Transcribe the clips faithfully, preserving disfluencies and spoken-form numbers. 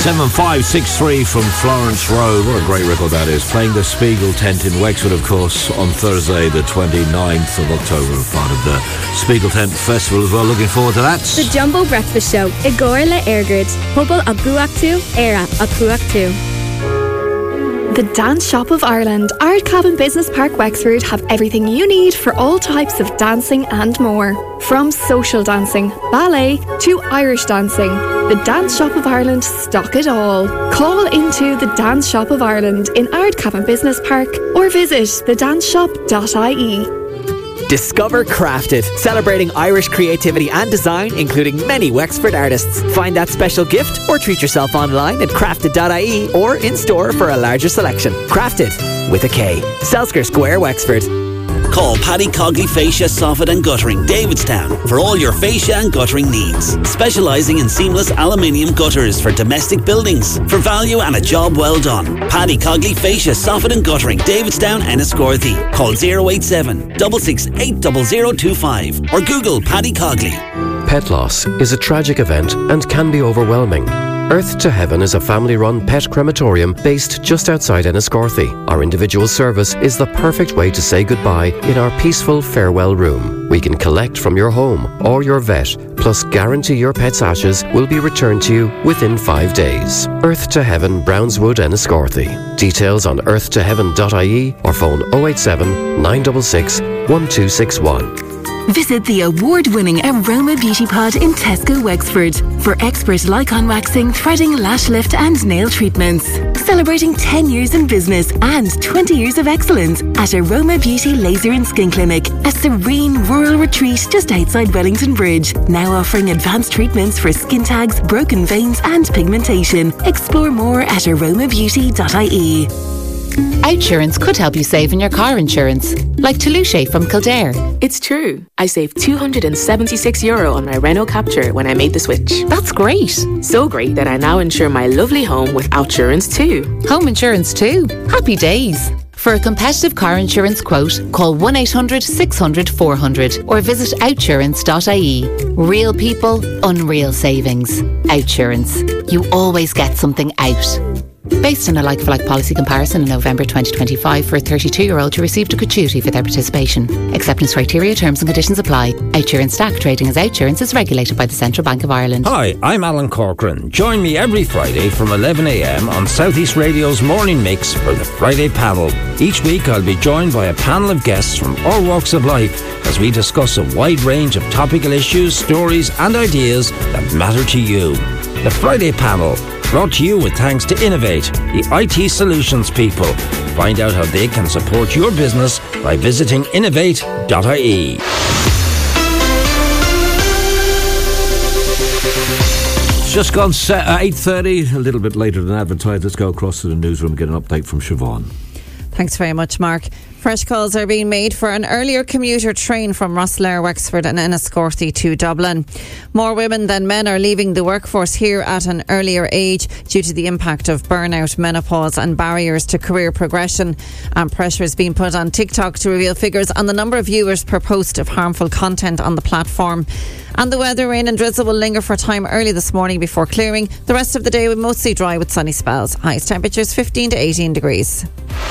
seven five six three from Florence Road. What a great record that is. Playing the Spiegel Tent in Wexford, of course, on Thursday the twenty-ninth of October, part of the Spiegel Tent Festival as well. Looking forward to that. The Jumbo Breakfast Show. Igor le Ergrid. Hubble a Guaktu. Era a Guaktu. The Dance Shop of Ireland, Ardcabin Business Park Wexford have everything you need for all types of dancing and more. From social dancing, ballet to Irish dancing, the Dance Shop of Ireland stock it all. Call into the Dance Shop of Ireland in Ardcabin Business Park or visit the dance shop dot I E. Discover Crafted, celebrating Irish creativity and design, including many Wexford artists. Find that special gift or treat yourself online at crafted dot I E or in store for a larger selection. Crafted, with a K. Selsker Square, Wexford. Call Paddy Cogley Fascia, Soffit and Guttering, Davidstown, for all your fascia and guttering needs. Specialising in seamless aluminium gutters for domestic buildings. For value and a job well done. Paddy Cogley Fascia, Soffit and Guttering, Davidstown, Enniscorthy. Call zero eight seven, six six eight, zero zero two five or Google Paddy Cogley. Pet loss is a tragic event and can be overwhelming. Earth to Heaven is a family-run pet crematorium based just outside Enniscorthy. Our individual service is the perfect way to say goodbye in our peaceful farewell room. We can collect from your home or your vet, plus guarantee your pet's ashes will be returned to you within five days. Earth to Heaven, Brownswood, Enniscorthy. Details on earth to heaven dot I E or phone oh eight seven, nine six six, one two six one. Visit the award-winning Aroma Beauty Pod in Tesco, Wexford for expert Lycon waxing, threading, lash lift and nail treatments. Celebrating ten years in business and twenty years of excellence at Aroma Beauty Laser and Skin Clinic, a serene rural retreat just outside Wellington Bridge. Now offering advanced treatments for skin tags, broken veins and pigmentation. Explore more at aroma beauty dot I E. Outsurance could help you save in your car insurance, like Toulouse from Kildare. It's true. I saved two hundred seventy-six euro on my Renault Captur when I made the switch. That's great. So great that I now insure my lovely home with Outsurance too. Home insurance too. Happy days. For a competitive car insurance quote, call one eight hundred, six hundred, four hundred or visit outsurance dot I E. Real people, unreal savings. Outsurance. You always get something out. Based on a like-for-like policy comparison in November twenty twenty-five for a thirty-two-year-old who received a gratuity for their participation. Acceptance criteria, terms and conditions apply. Outsurance Stack trading as Outsurance is regulated by the Central Bank of Ireland. Hi, I'm Alan Corcoran. Join me every Friday from eleven a m on South East Radio's Morning Mix for the Friday panel. Each week I'll be joined by a panel of guests from all walks of life as we discuss a wide range of topical issues, stories and ideas that matter to you. The Friday panel, brought to you with thanks to Innovate, the I T solutions people. Find out how they can support your business by visiting innovate dot I E. It's just gone eight thirty, a little bit later than advertised. Let's go across to the newsroom and get an update from Siobhan. Thanks very much, Mark. Fresh calls are being made for an earlier commuter train from Rosslare, Wexford and Enniscorthy to Dublin. More women than men are leaving the workforce here at an earlier age due to the impact of burnout, menopause and barriers to career progression. And pressure is being put on TikTok to reveal figures on the number of viewers per post of harmful content on the platform. And the weather, rain and drizzle will linger for a time early this morning before clearing. The rest of the day will mostly dry with sunny spells. Highest temperatures fifteen to eighteen degrees.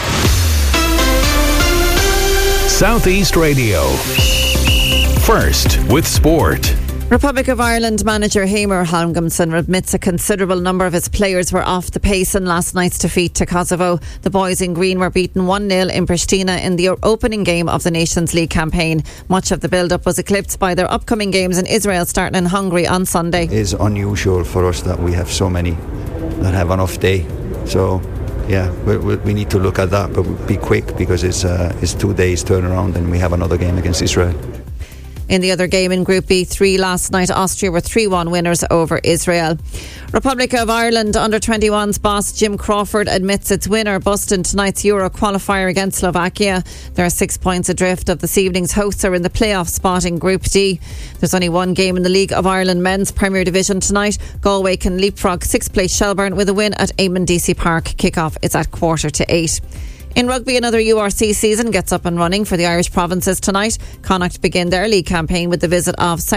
Southeast Radio. First with sport. Republic of Ireland manager Heimir Hallgrímsson admits a considerable number of his players were off the pace in last night's defeat to Kosovo. The boys in green were beaten one nil in Pristina in the opening game of the Nations League campaign. Much of the build-up was eclipsed by their upcoming games in Israel starting in Hungary on Sunday. It is unusual for us that we have so many that have an off day. So yeah, we, we, we need to look at that, but be quick because it's uh, it's two days turnaround and we have another game against Israel. In the other game in Group B three last night, Austria were three one winners over Israel. Republic of Ireland under twenty-ones boss Jim Crawford admits its winner bust in tonight's Euro qualifier against Slovakia. There are six points adrift of this evening's hosts are in the playoff spot in Group D. There's only one game in the League of Ireland Men's Premier Division tonight. Galway can leapfrog sixth place Shelbourne with a win at Eamon D C Park. Kick-off is at quarter to eight. In rugby, another U R C season gets up and running for the Irish provinces tonight. Connacht begin their league campaign with the visit of